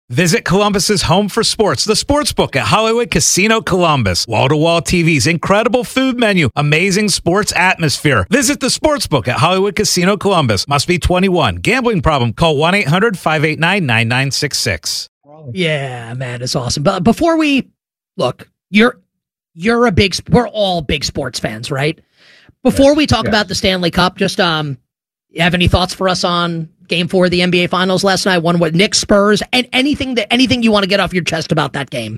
Visit Columbus's home for sports, the Sportsbook at Hollywood Casino Columbus. Wall-to-wall TVs, incredible food menu, amazing sports atmosphere. Visit the Sportsbook at Hollywood Casino Columbus. Must be 21. Gambling problem? Call 1-800-589-9966. Yeah, man, it's awesome. But before we look, we're all big sports fans, right? Before we talk about the Stanley Cup, just you have any thoughts for us on Game 4 of the NBA Finals last night? One with Knicks, Spurs, and anything you want to get off your chest about that game?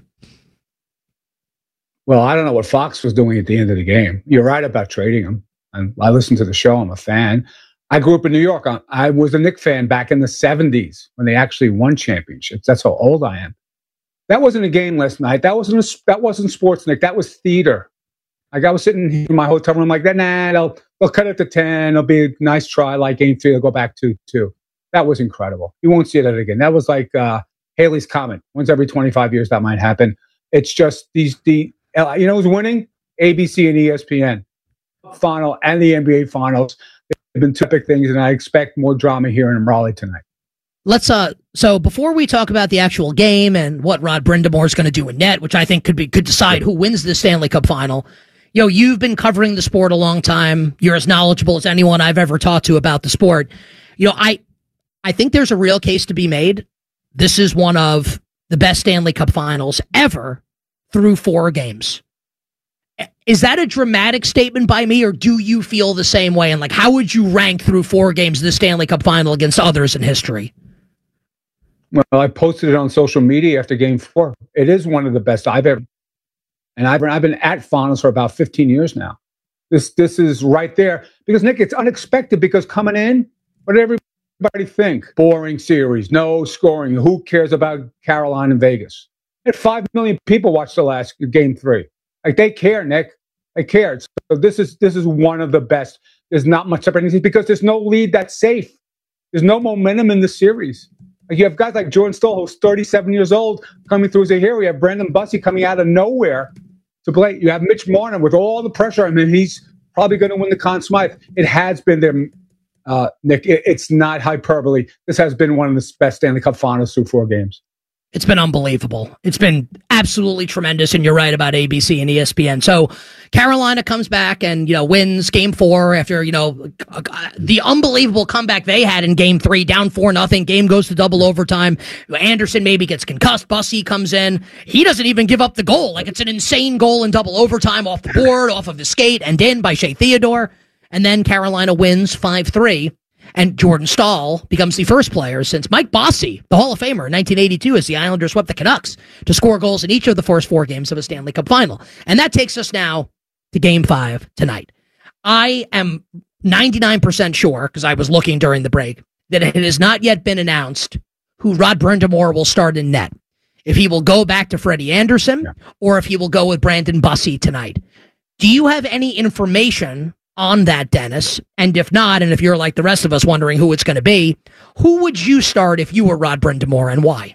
Well, I don't know what Fox was doing at the end of the game. You're right about trading him. And I listened to the show. I'm a fan. I grew up in New York. I was a Knicks fan back in the 70s when they actually won championships. That's how old I am. That wasn't a game last night. That wasn't sports, Nick. That was theater. Like, I was sitting in my hotel room like that. Nah, they'll cut it to 10. It'll be a nice try. Like Game 3, they'll go back to 2. That was incredible. You won't see that again. That was like Haley's Comet. Once every 25 years, that might happen. It's just you know who's winning? ABC and ESPN. Final and the NBA Finals. They've been typical things, and I expect more drama here in Raleigh tonight. Let's so before we talk about the actual game and what Rod Brind'Amour is going to do in net, which I think could decide who wins the Stanley Cup final. You've been covering the sport a long time. You're as knowledgeable as anyone I've ever talked to about the sport. I think there's a real case to be made. This is one of the best Stanley Cup finals ever through 4 games. Is that a dramatic statement by me, or do you feel the same way? And how would you rank through 4 games the Stanley Cup final against others in history? Well, I posted it on social media after Game 4. It is one of the best I've ever. And I've been at finals for about 15 years now. This is right there. Because, Nick, it's unexpected because coming in, what did everybody think? Boring series, no scoring. Who cares about Carolina and Vegas? 5 million people watched the last Game 3. They care, Nick. They care. So this is one of the best. There's not much separation because there's no lead that's safe. There's no momentum in the series. You have guys like Jordan Staal, who's 37 years old, coming through as a hero. You have Brandon Bussi coming out of nowhere to play. You have Mitch Marner with all the pressure. I mean, he's probably going to win the Conn Smythe. It has been there, Nick. It's not hyperbole. This has been one of the best Stanley Cup finals through 4 games. It's been unbelievable. It's been absolutely tremendous, and you're right about ABC and ESPN. So Carolina comes back and, wins Game 4 after, the unbelievable comeback they had in Game 3, down 4-0. Game goes to double overtime. Anderson maybe gets concussed. Bussi comes in. He doesn't even give up the goal. It's an insane goal in double overtime off the board, off of his skate, and in by Shea Theodore. And then Carolina wins 5-3. And Jordan Staal becomes the first player since Mike Bossy, the Hall of Famer in 1982, as the Islanders swept the Canucks, to score goals in each of the first 4 games of a Stanley Cup final. And that takes us now to Game 5 tonight. I am 99% sure, because I was looking during the break, that it has not yet been announced who Rod Brind'Amour will start in net. If he will go back to Freddie Anderson, or if he will go with Brandon Bussi tonight. Do you have any information on that, Dennis? And if not, and if you're like the rest of us wondering who it's going to be, who would you start if you were Rod Brind'Amour, and why?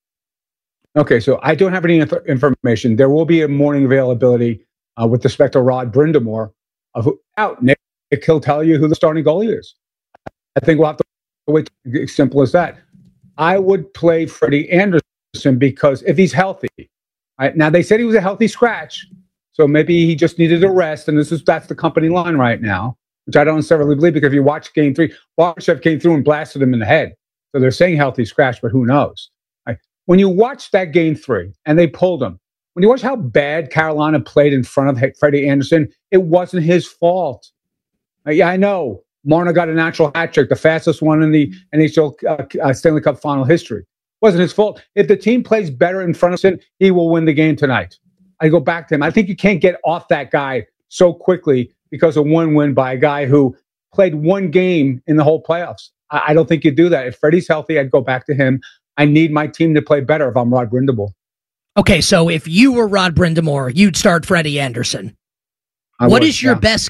Okay, so I don't have any information. There will be a morning availability with respect to Rod Brind'Amour. Nick, he'll tell you who the starting goalie is. I think we'll have to wait. Simple as that. I would play Freddie Anderson because if he's healthy. Right? Now, they said he was a healthy scratch. So maybe he just needed a rest, and that's the company line right now, which I don't necessarily believe, because if you watch Game 3, Barbashev came through and blasted him in the head. So they're saying healthy scratch, but who knows? Right? When you watch that Game 3, and they pulled him, when you watch how bad Carolina played in front of Freddie Anderson, it wasn't his fault. Yeah, I know. Marner got a natural hat trick, the fastest one in the NHL Stanley Cup final history. It wasn't his fault. If the team plays better in front of him, he will win the game tonight. I go back to him. I think you can't get off that guy so quickly because of one win by a guy who played 1 game in the whole playoffs. I don't think you do that. If Freddie's healthy, I'd go back to him. I need my team to play better if I'm Rod Brind'Amour. Okay, so if you were Rod Brind'Amour, you'd start Freddie Anderson. What is your best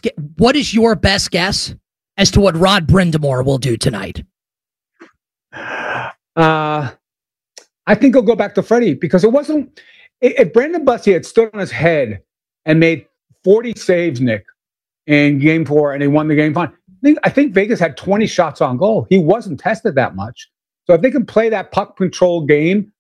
guess as to what Rod Brind'Amour will do tonight? I think he'll go back to Freddie because it wasn't. If Brandon Bussi had stood on his head and made 40 saves, Nick, in Game 4, and he won the game, fine. I think Vegas had 20 shots on goal. He wasn't tested that much. So if they can play that puck control game,